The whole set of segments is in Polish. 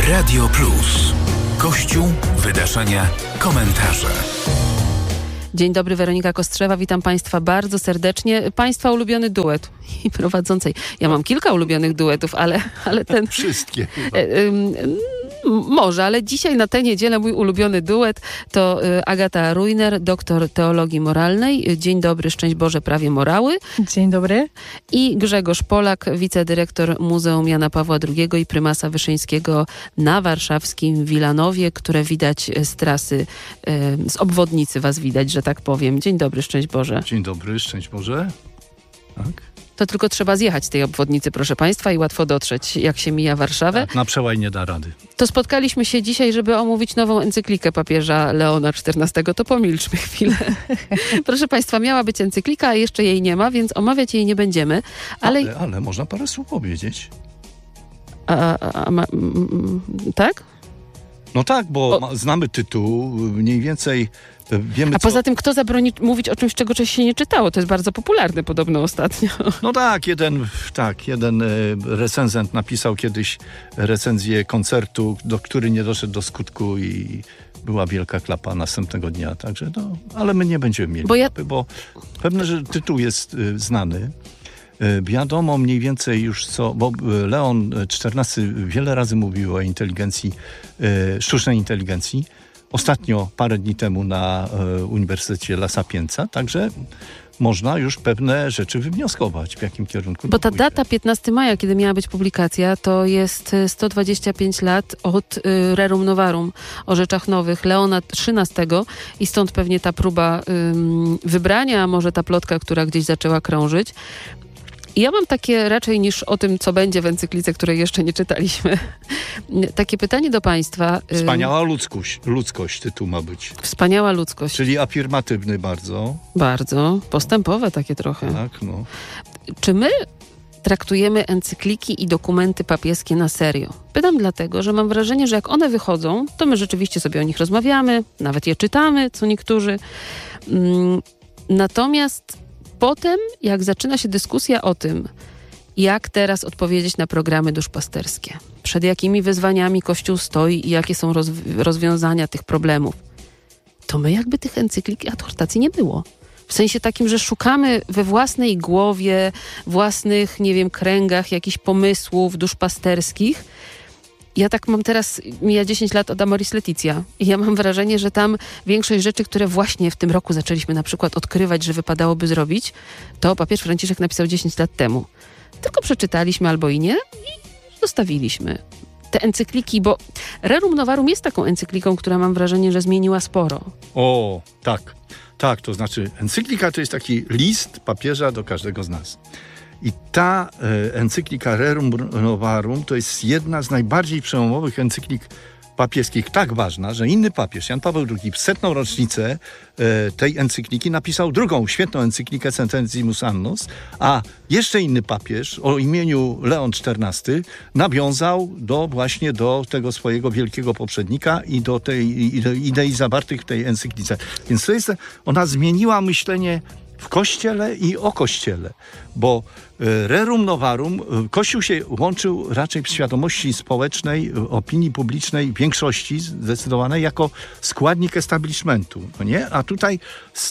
Radio Plus. Kościół, wydarzenia, komentarze. Dzień dobry, Weronika Kostrzewa, witam Państwa bardzo serdecznie. Państwa ulubiony duet i prowadzącej. Ja mam kilka ulubionych duetów, ale ten... Wszystkie chyba. Może, ale dzisiaj na tę niedzielę mój ulubiony duet to Agata Rujner, doktor teologii moralnej. Dzień dobry, szczęść Boże, prawie morały. Dzień dobry. I Grzegorz Polak, wicedyrektor Muzeum Jana Pawła II i prymasa Wyszyńskiego na warszawskim Wilanowie, które widać z trasy, z obwodnicy was widać, że tak powiem. Dzień dobry, szczęść Boże. Dzień dobry, szczęść Boże. Tak. To tylko trzeba zjechać z tej obwodnicy, proszę Państwa, i łatwo dotrzeć, jak się mija Warszawę. Tak, na przełaj nie da rady. To spotkaliśmy się dzisiaj, żeby omówić nową encyklikę papieża Leona XIV. To pomilczmy chwilę. Proszę Państwa, miała być encyklika, a jeszcze jej nie ma, więc omawiać jej nie będziemy. Ale można parę słów powiedzieć. Tak? No tak, bo znamy tytuł, mniej więcej wiemy. A poza tym, kto zabroni mówić o czymś, czego się nie czytało? To jest bardzo popularne podobno ostatnio. No tak, jeden recenzent napisał kiedyś recenzję koncertu, który nie doszedł do skutku i była wielka klapa następnego dnia. Także ale my nie będziemy mieli bo pewne, że tytuł jest znany. Wiadomo mniej więcej już bo Leon XIV wiele razy mówił o inteligencji, sztucznej inteligencji. Ostatnio, parę dni temu na Uniwersytecie La Sapienza, także można już pewne rzeczy wywnioskować, w jakim kierunku. Bo ta data 15 maja, kiedy miała być publikacja, to jest 125 lat od Rerum Novarum o rzeczach nowych Leona XIII i stąd pewnie ta próba wybrania, a może ta plotka, która gdzieś zaczęła krążyć. Ja mam takie raczej niż o tym, co będzie w encyklice, której jeszcze nie czytaliśmy. Takie pytanie do Państwa. Wspaniała ludzkość tytuł ma być. Wspaniała ludzkość. Czyli afirmatywny bardzo. Bardzo. Postępowe takie trochę. Tak, no. Czy my traktujemy encykliki i dokumenty papieskie na serio? Pytam dlatego, że mam wrażenie, że jak one wychodzą, to my rzeczywiście sobie o nich rozmawiamy, nawet je czytamy, co niektórzy. Natomiast potem, jak zaczyna się dyskusja o tym, jak teraz odpowiedzieć na programy duszpasterskie, przed jakimi wyzwaniami Kościół stoi i jakie są rozwiązania tych problemów, to my jakby tych encyklik i adhortacji nie było. W sensie takim, że szukamy we własnej głowie, własnych, nie wiem, kręgach jakichś pomysłów duszpasterskich. Ja tak mam teraz, mija 10 lat od Amoris Laetitia i ja mam wrażenie, że tam większość rzeczy, które właśnie w tym roku zaczęliśmy na przykład odkrywać, że wypadałoby zrobić, to papież Franciszek napisał 10 lat temu. Tylko przeczytaliśmy albo i nie i zostawiliśmy te encykliki, bo Rerum Novarum jest taką encykliką, która mam wrażenie, że zmieniła sporo. O, tak. Tak, to znaczy encyklika to jest taki list papieża do każdego z nas. I ta encyklika Rerum Novarum to jest jedna z najbardziej przełomowych encyklik papieskich, tak ważna, że inny papież, Jan Paweł II, w 100. rocznicę tej encykliki napisał drugą świetną encyklikę Centesimus Annus, a jeszcze inny papież o imieniu Leon XIV nawiązał właśnie do tego swojego wielkiego poprzednika i do tej idei zawartych w tej encyklice. Więc ona zmieniła myślenie w Kościele i o Kościele, bo Rerum Novarum, Kościół się łączył raczej w świadomości społecznej, opinii publicznej, większości zdecydowanej jako składnik establishmentu, no nie? A tutaj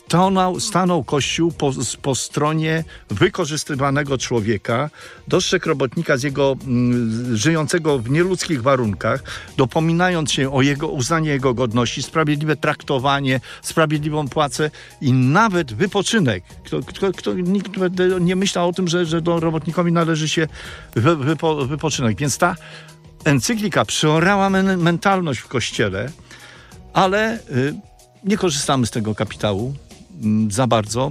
stanął Kościół po stronie wykorzystywanego człowieka, dostrzegł robotnika z jego żyjącego w nieludzkich warunkach, dopominając się o uznanie jego godności, sprawiedliwe traktowanie, sprawiedliwą płacę i nawet wypoczynek. Nikt nie myślał o tym, że do robotnikowi należy się wypoczynek. Więc ta encyklika przeorała mentalność w Kościele, ale nie korzystamy z tego kapitału za bardzo.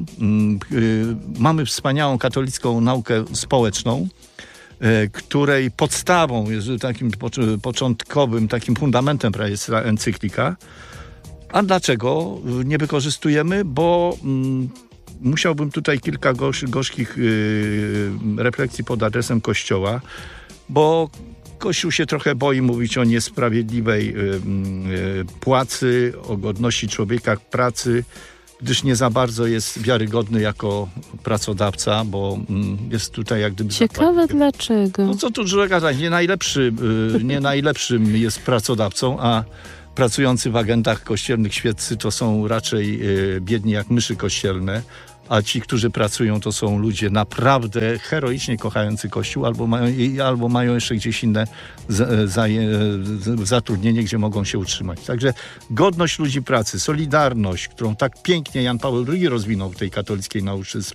Mamy wspaniałą katolicką naukę społeczną, której podstawą, jest takim początkowym, takim fundamentem jest ta encyklika. A dlaczego nie wykorzystujemy? Bo musiałbym tutaj kilka gorzkich refleksji pod adresem Kościoła, bo Kościół się trochę boi mówić o niesprawiedliwej płacy, o godności człowieka pracy, gdyż nie za bardzo jest wiarygodny jako pracodawca, bo jest tutaj jak gdyby... Ciekawe dlaczego. No co tu dużo gadać, nie najlepszym jest pracodawcą, a pracujący w agentach kościelnych świeccy to są raczej biedni jak myszy kościelne, a ci, którzy pracują, to są ludzie naprawdę heroicznie kochający Kościół, albo mają jeszcze gdzieś inne zatrudnienie, gdzie mogą się utrzymać. Także godność ludzi pracy, solidarność, którą tak pięknie Jan Paweł II rozwinął w tej katolickiej nauce